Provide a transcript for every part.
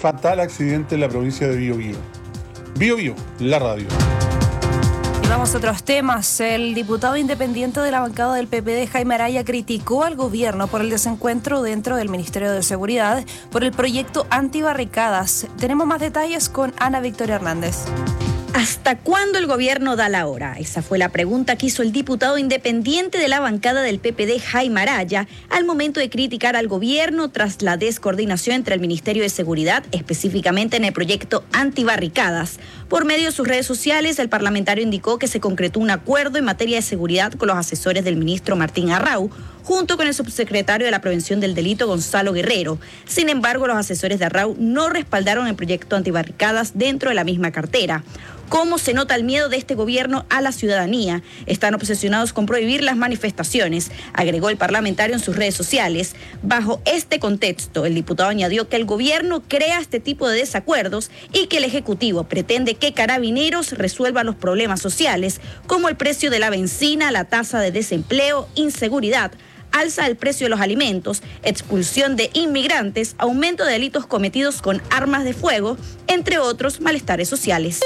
fatal accidente en la provincia de Biobío. Biobío, la radio. Y vamos a otros temas. El diputado independiente de la bancada del PPD, Jaime Araya, criticó al gobierno por el desencuentro dentro del Ministerio de Seguridad por el proyecto antibarricadas. Tenemos más detalles con Ana Victoria Hernández. ¿Hasta cuándo el gobierno da la hora? Esa fue la pregunta que hizo el diputado independiente de la bancada del PPD, Jaime Araya, al momento de criticar al gobierno tras la descoordinación entre el Ministerio de Seguridad, específicamente en el proyecto antibarricadas. Por medio de sus redes sociales, el parlamentario indicó que se concretó un acuerdo en materia de seguridad con los asesores del ministro Martín Arrau, junto con el subsecretario de la Prevención del Delito, Gonzalo Guerrero. Sin embargo, los asesores de Arrau no respaldaron el proyecto antibarricadas dentro de la misma cartera. ¿Cómo se nota el miedo de este gobierno a la ciudadanía? Están obsesionados con prohibir las manifestaciones, agregó el parlamentario en sus redes sociales. Bajo este contexto, el diputado añadió que el gobierno crea este tipo de desacuerdos y que el Ejecutivo pretende que Carabineros resuelva los problemas sociales, como el precio de la benzina, la tasa de desempleo, inseguridad, alza del precio de los alimentos, expulsión de inmigrantes, aumento de delitos cometidos con armas de fuego, entre otros malestares sociales.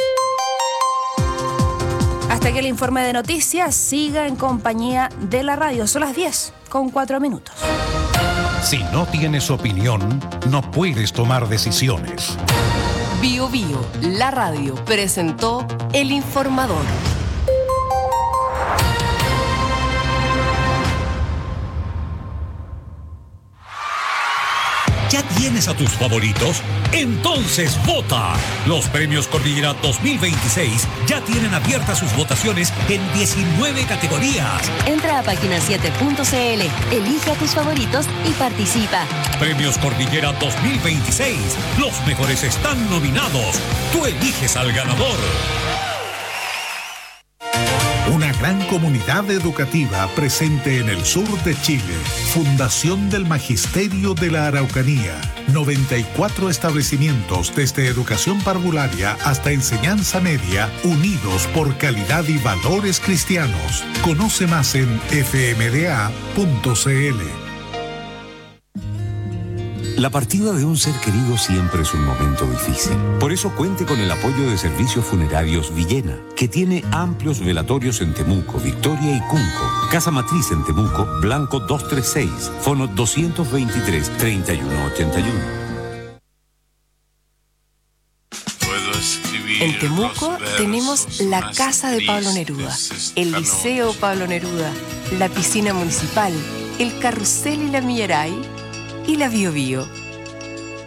Hasta que el informe de noticias siga en compañía de la radio. Son las 10:04. Si no tienes opinión, no puedes tomar decisiones. Bio Bio, la radio, presentó El Informador. ¿Ya tienes a tus favoritos? Entonces vota. Los premios Cordillera 2026 ya tienen abiertas sus votaciones en 19 categorías. Entra a página7.cl, elige a tus favoritos y participa. Premios Cordillera 2026. Los mejores están nominados. Tú eliges al ganador. Una gran comunidad educativa presente en el sur de Chile. Fundación del Magisterio de la Araucanía. 94 establecimientos desde educación parvularia hasta enseñanza media, unidos por calidad y valores cristianos. Conoce más en fmda.cl. La partida de un ser querido siempre es un momento difícil. Por eso cuente con el apoyo de Servicios Funerarios Villena, que tiene amplios velatorios en Temuco, Victoria y Cunco. Casa Matriz en Temuco, Blanco 236, fono 223-3181. En Temuco tenemos la Casa de Pablo Neruda, el Liceo Pablo Neruda, la piscina municipal, el carrusel y la Millaray y la Bio Bio.